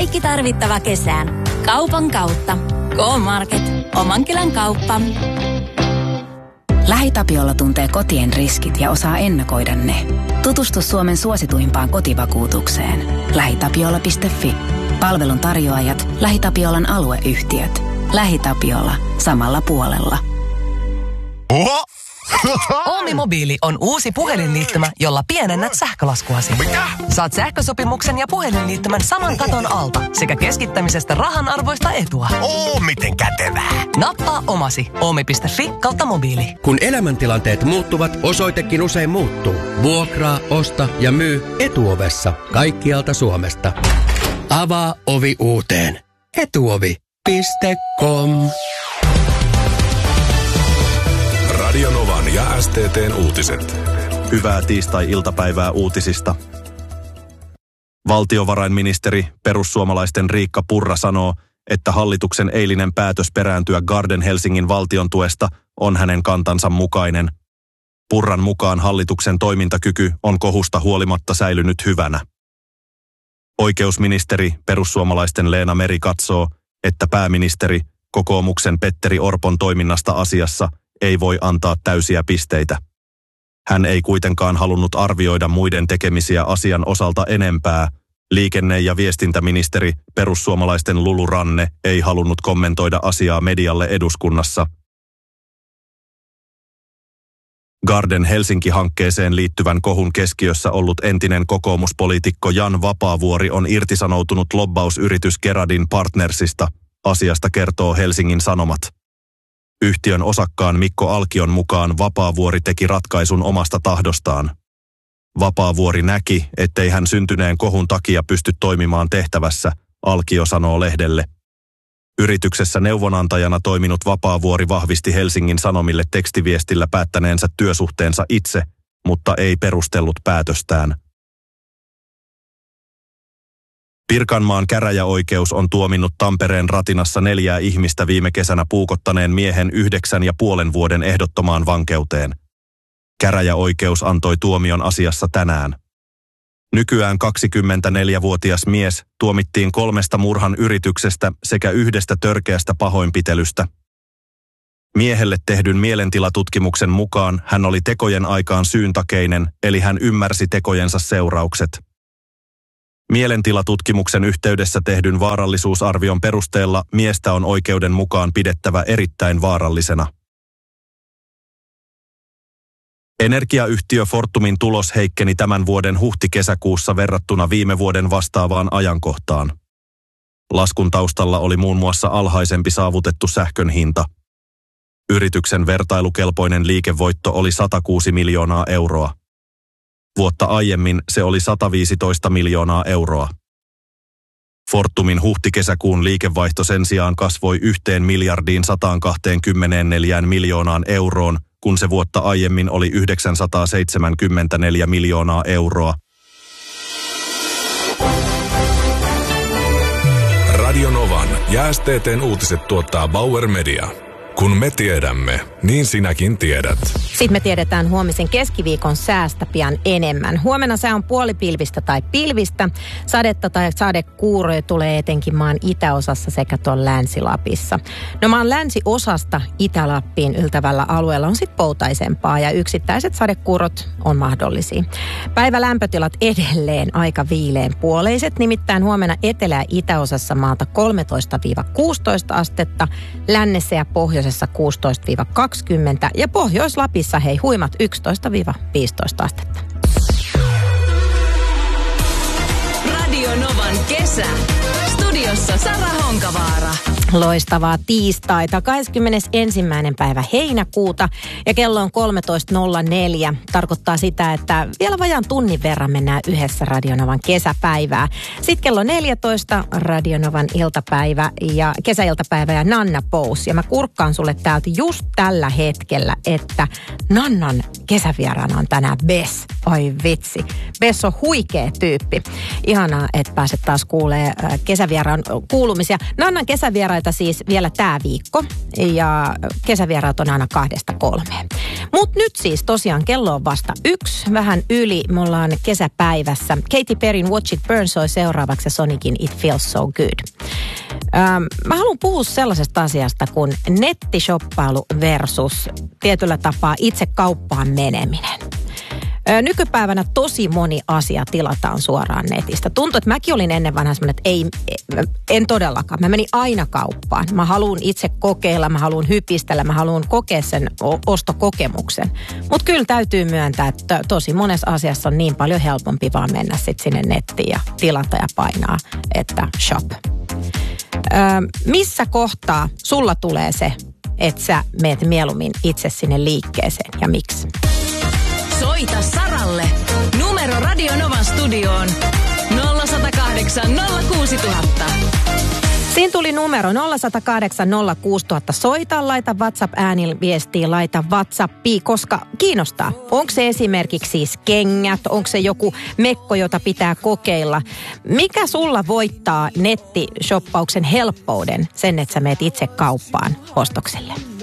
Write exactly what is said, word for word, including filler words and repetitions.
Kaikki tarvittava kesään. Kaupan kautta. K-Market. Oman kylän kauppa. LähiTapiola tuntee kotien riskit ja osaa ennakoida ne. Tutustu Suomen suosituimpaan kotivakuutukseen. lähitapiola piste fi. Palvelun tarjoajat, LähiTapiolan alueyhtiöt. LähiTapiola. Samalla puolella. Oho! Oomi Mobiili on uusi puhelinliittymä, jolla pienennät sähkölaskuasi. Mitä? Saat sähkösopimuksen ja puhelinliittymän saman katon alta sekä keskittämisestä rahanarvoista etua. Oo, miten kätevää! Nappaa omasi. oomi piste fi kautta mobiili. Kun elämäntilanteet muuttuvat, osoitekin usein muuttuu. Vuokraa, osta ja myy Etuovessa kaikkialta Suomesta. Avaa ovi uuteen. Etuovi piste com. Radionovan ja S T T:n uutiset. Hyvää tiistai-iltapäivää uutisista. Valtiovarainministeri perussuomalaisten Riikka Purra sanoo, että hallituksen eilinen päätös perääntyä Garden Helsingin valtion tuesta on hänen kantansa mukainen. Purran mukaan hallituksen toimintakyky on kohusta huolimatta säilynyt hyvänä. Oikeusministeri perussuomalaisten Leena Meri katsoo, että pääministeri kokoomuksen Petteri Orpon toiminnasta asiassa ei voi antaa täysiä pisteitä. Hän ei kuitenkaan halunnut arvioida muiden tekemisiä asian osalta enempää. Liikenne- ja viestintäministeri perussuomalaisten Lulu Ranne ei halunnut kommentoida asiaa medialle eduskunnassa. Garden Helsinki-hankkeeseen liittyvän kohun keskiössä ollut entinen kokoomuspoliitikko Jan Vapaavuori on irtisanoutunut lobbausyritys Geradin Partnersista. Asiasta kertoo Helsingin Sanomat. Yhtiön osakkaan Mikko Alkion mukaan Vapaavuori teki ratkaisun omasta tahdostaan. Vapaavuori näki, ettei hän syntyneen kohun takia pysty toimimaan tehtävässä, Alkio sanoo lehdelle. Yrityksessä neuvonantajana toiminut Vapaavuori vahvisti Helsingin Sanomille tekstiviestillä päättäneensä työsuhteensa itse, mutta ei perustellut päätöstään. Pirkanmaan käräjäoikeus on tuominnut Tampereen Ratinassa neljää ihmistä viime kesänä puukottaneen miehen yhdeksän ja puolen vuoden ehdottomaan vankeuteen. Käräjäoikeus antoi tuomion asiassa tänään. Nykyään kaksikymmentäneljävuotias mies tuomittiin kolmesta murhan yrityksestä sekä yhdestä törkeästä pahoinpitelystä. Miehelle tehdyn mielentilatutkimuksen mukaan hän oli tekojen aikaan syyntakeinen, eli hän ymmärsi tekojensa seuraukset. Mielentilatutkimuksen yhteydessä tehdyn vaarallisuusarvion perusteella miestä on oikeuden mukaan pidettävä erittäin vaarallisena. Energiayhtiö Fortumin tulos heikkeni tämän vuoden huhti-kesäkuussa verrattuna viime vuoden vastaavaan ajankohtaan. Laskun taustalla oli muun muassa alhaisempi saavutettu sähkön hinta. Yrityksen vertailukelpoinen liikevoitto oli sata kuusi miljoonaa euroa. Vuotta aiemmin se oli sata viisitoista miljoonaa euroa. Fortumin huhti-kesäkuun liikevaihto sen sijaan kasvoi yhteen miljardiin sata kaksikymmentäneljä miljoonaan euroon, kun se vuotta aiemmin oli yhdeksänsataaseitsemänkymmentäneljä miljoonaa euroa. Radionovan ja S T T:n uutiset tuottaa Bauer Media. Kun me tiedämme, niin sinäkin tiedät. Sitten me tiedetään huomisen keskiviikon säästä pian enemmän. Huomenna sää on puolipilvistä tai pilvistä. Sadetta tai sadekuuroja tulee etenkin maan itäosassa sekä tuon Länsi-Lapissa. No maan länsiosasta Itä-Lappiin yltävällä alueella on sitten poutaisempaa ja yksittäiset sadekuurot on mahdollisia. Päivä lämpötilat edelleen aika viileen puoleiset. Nimittäin huomenna etelä- ja itäosassa maata kolmetoista kuusitoista astetta, lännessä ja pohjoisessa kuusitoista kaksikymmentä ja Pohjois-Lapissa hei huimat yksitoista viisitoista astetta. Radio Novan kesä. Studiossa Sara Honkavaara. Loistavaa tiistaita, kahdeskymmenesensimmäinen päivä heinäkuuta ja kello on kolmetoista nolla neljä. Tarkoittaa sitä, että vielä vajaan tunnin verran mennään yhdessä Radionovan kesäpäivää. Sitten kello neljätoista Radionovan iltapäivä ja kesäiltapäivä ja Nanna Pous. Ja mä kurkkaan sulle täältä just tällä hetkellä, että Nannan kesävieraana on tänään Bess. Oi vitsi. Bess on huikea tyyppi. Ihanaa, että pääset taas kuulee kesävieraan saadaan kuulumisia. Nannan kesävieraita siis vielä tää viikko ja kesävieraat on aina kahdesta kolmeen. Mut nyt siis tosiaan kello on vasta yksi, vähän yli. Me ollaan kesäpäivässä. Katy Perryn Watch It Burn soi seuraavaksi ja Sonicin It Feels So Good. Ähm, mä haluan puhua sellaisesta asiasta kuin nettishoppailu versus tietyllä tapaa itse kauppaan meneminen. Nykypäivänä tosi moni asia tilataan suoraan netistä. Tuntuu, että mäkin olin ennen vanha semmoinen, että ei, en todellakaan. Mä menin aina kauppaan. Mä haluan itse kokeilla, mä haluan hypistellä, mä haluan kokea sen ostokokemuksen. Mutta kyllä täytyy myöntää, että tosi monessa asiassa on niin paljon helpompi vaan mennä sitten sinne nettiin ja tilata ja painaa, että shop. Ö, missä kohtaa sulla tulee se, että sä meet mieluummin itse sinne liikkeeseen ja miksi? Soita Saralle. Numero Radio Novan studioon nolla yksi nolla kahdeksan nolla kuusi nolla nolla nolla. Siinä tuli numero nolla yksi nolla kahdeksan nolla kuusi nolla nolla nolla. Soita, laita WhatsApp-äänillä viestiä, laita WhatsAppia, koska kiinnostaa. Onko se esimerkiksi siis kengät, onko se joku mekko, jota pitää kokeilla? Mikä sulla voittaa nettishoppauksen helppouden sen, että sä meet itse kauppaan ostokselle?